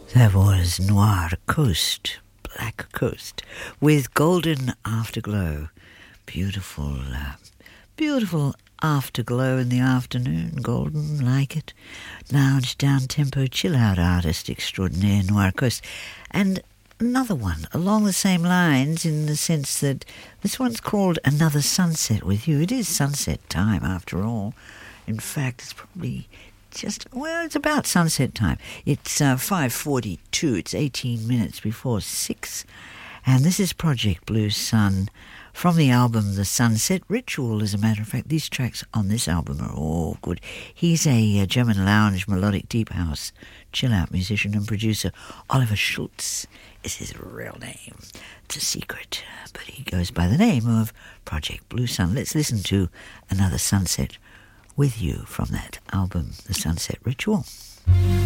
There was Noir Coast, Black Coast, with Golden Afterglow. Beautiful, beautiful afterglow in the afternoon, golden, like it. Lounge, down-tempo, chill-out artist extraordinaire, Noir Coast. And another one along the same lines in the sense that this one's called Another Sunset With You. It is sunset time, after all. In fact, it's probably it's about sunset time. It's 5:42. It's 18 minutes before 6. And this is Project Blue Sun from the album The Sunset Ritual. As a matter of fact, these tracks on this album are all good. He's a German lounge, melodic deep house, chill-out musician and producer. Oliver Schultz is his real name. It's a secret, but he goes by the name of Project Blue Sun. Let's listen to Another Sunset With You from that album, The Sunset Ritual.